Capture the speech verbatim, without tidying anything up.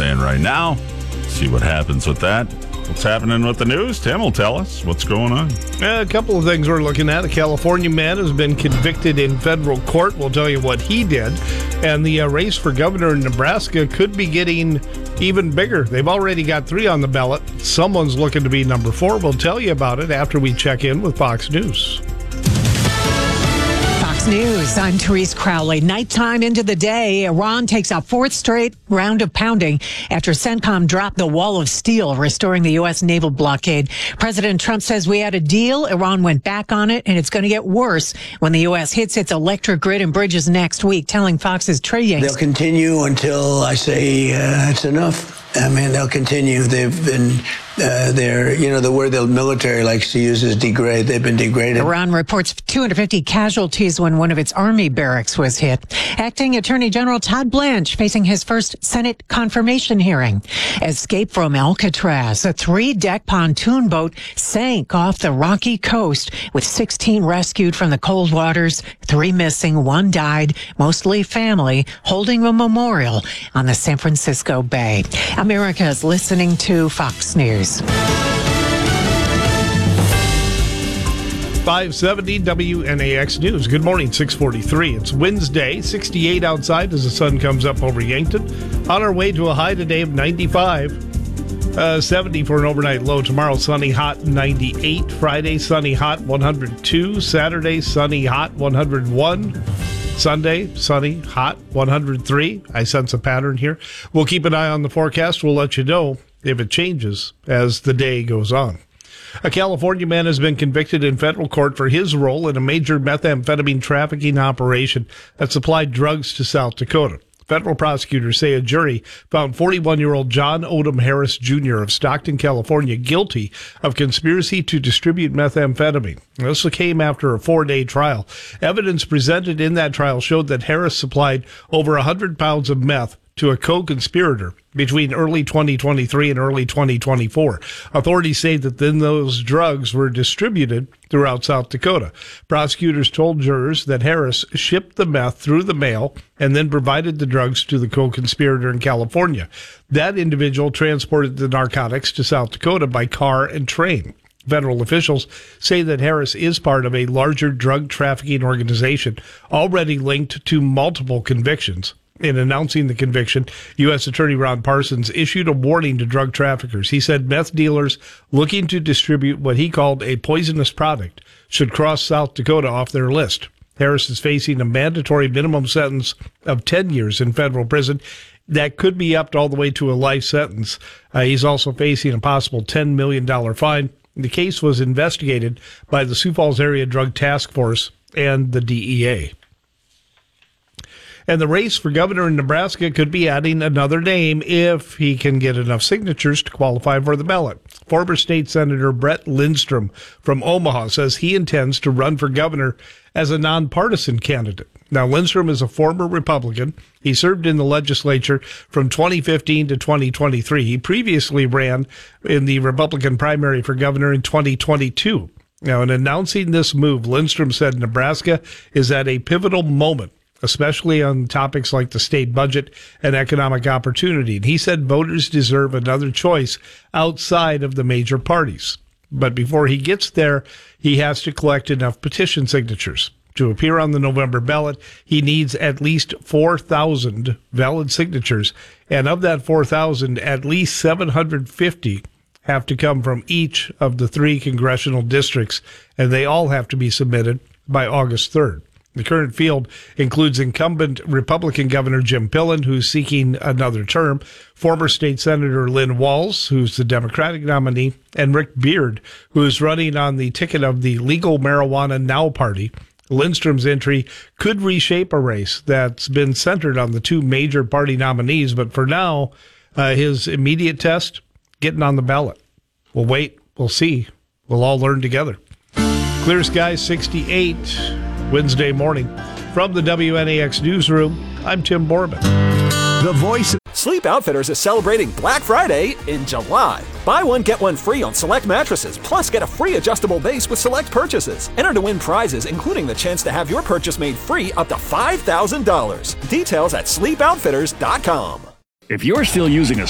saying right now. See what happens with that. What's happening with the news? Tim will tell us what's going on. A couple of things we're looking at. A California man has been convicted in federal court. We'll tell you what he did. And the uh, race for governor in Nebraska could be getting even bigger. They've already got three on the ballot. Someone's looking to be number four. We'll tell you about it after we check in with Fox News. News. I'm Therese Crowley. Nighttime into the day, Iran takes a fourth straight round of pounding after CENTCOM dropped the wall of steel, restoring the U S naval blockade. President Trump says we had a deal. Iran went back on it, and it's going to get worse when the U S hits its electric grid and bridges next week, telling Fox's Trey Yanks. They'll continue until I say uh, it's enough. I mean, they'll continue. They've been, uh, they're, you know, the word the military likes to use is degrade. They've been degraded. Iran reports two hundred fifty casualties when one of its army barracks was hit. Acting Attorney General Todd Blanche facing his first Senate confirmation hearing. Escape from Alcatraz. A three-deck pontoon boat sank off the rocky coast with sixteen rescued from the cold waters. Three missing, one died, mostly family, holding a memorial on the San Francisco Bay. America is listening to Fox News. five seventy W N A X News. Good morning, six forty-three. It's Wednesday, sixty-eight outside as the sun comes up over Yankton. On our way to a high today of ninety-five. Uh, seventy for an overnight low. Tomorrow, sunny, hot, ninety-eight. Friday, sunny, hot, one hundred two. Saturday, sunny, hot, one hundred one. Sunday, sunny, hot, one hundred three. I sense a pattern here. We'll keep an eye on the forecast. We'll let you know if it changes as the day goes on. A California man has been convicted in federal court for his role in a major methamphetamine trafficking operation that supplied drugs to South Dakota. Federal prosecutors say a jury found forty-one-year-old John Odom Harris Junior of Stockton, California, guilty of conspiracy to distribute methamphetamine. This came after a four-day trial. Evidence presented in that trial showed that Harris supplied over one hundred pounds of meth to a co-conspirator between early twenty twenty-three and early twenty twenty-four. Authorities say that then those drugs were distributed throughout South Dakota. Prosecutors told jurors that Harris shipped the meth through the mail and then provided the drugs to the co-conspirator in California. That individual transported the narcotics to South Dakota by car and train. Federal officials say that Harris is part of a larger drug trafficking organization already linked to multiple convictions. In announcing the conviction, U S Attorney Ron Parsons issued a warning to drug traffickers. He said meth dealers looking to distribute what he called a poisonous product should cross South Dakota off their list. Harris is facing a mandatory minimum sentence of ten years in federal prison. That could be upped all the way to a life sentence. Uh, he's also facing a possible ten million dollars fine. The case was investigated by the Sioux Falls Area Drug Task Force and the D E A. And the race for governor in Nebraska could be adding another name if he can get enough signatures to qualify for the ballot. Former State Senator Brett Lindstrom from Omaha says he intends to run for governor as a nonpartisan candidate. Now, Lindstrom is a former Republican. He served in the legislature from twenty fifteen to twenty twenty-three. He previously ran in the Republican primary for governor in twenty twenty-two. Now, in announcing this move, Lindstrom said Nebraska is at a pivotal moment, especially on topics like the state budget and economic opportunity. And he said voters deserve another choice outside of the major parties. But before he gets there, he has to collect enough petition signatures. To appear on the November ballot, he needs at least four thousand valid signatures. And of that four thousand, at least seven hundred fifty have to come from each of the three congressional districts, and they all have to be submitted by August third. The current field includes incumbent Republican Governor Jim Pillen, who's seeking another term, former State Senator Lynn Walz, who's the Democratic nominee, and Rick Beard, who is running on the ticket of the Legal Marijuana Now Party. Lindstrom's entry could reshape a race that's been centered on the two major party nominees, but for now, uh, his immediate test, getting on the ballot. We'll wait, we'll see, we'll all learn together. Clear skies, sixty-eight, Wednesday morning. From the W N A X newsroom, I'm Tim Borbin. The voice. Sleep Outfitters is celebrating Black Friday in July. Buy one, get one free on select mattresses, plus get a free adjustable base with select purchases. Enter to win prizes, including the chance to have your purchase made free up to five thousand dollars. Details at sleep outfitters dot com. If you're still using a